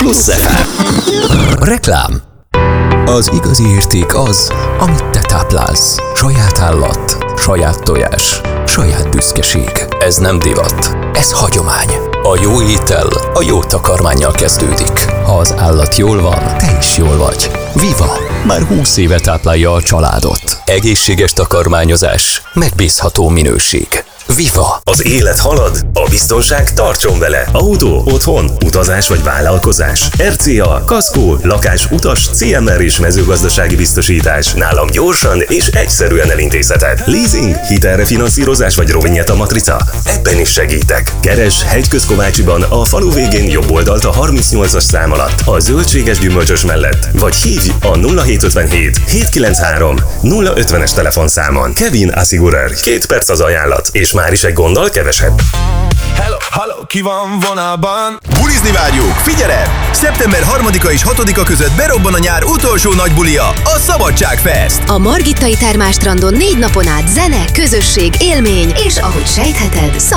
Plusz FM. Reklám. Az igazi érték az, amit te táplálsz. Saját állat, saját tojás, saját büszkeség. Ez nem divat, ez hagyomány. A jó étel a jó takarmánnyal kezdődik. Ha az állat jól van, te is jól vagy. Viva! Már 20 éve táplálja a családot. Egészséges takarmányozás, megbízható minőség. Viva! Az élet halad, a biztonság tartson vele. Autó, otthon, utazás vagy vállalkozás. RCA, kaszkó, lakás, utas, CMR és mezőgazdasági biztosítás. Nálam gyorsan és egyszerűen elintézheted. Leasing, hitelre finanszírozás vagy rovignetta matrica? Ebben is segítek. Keres Hegyközkovácsiban a falu végén jobb oldalt a 38-as szám alatt, a zöldséges gyümölcsös mellett, vagy hívj a 0757 793 050-es telefonszámon. Kevin Assigurer, 2 perc az ajánlat, és már is egy gonddal kevesebb. Hello, ki van vonalban? Bulizni várjuk! Figyelem! Szeptember 3-a és 6-a között berobban a nyár utolsó nagy bulia, a Szabadságfest! A Margittai Termálstrandon 4 napon át zene, közösség, élmény, és ahogy sejtheted,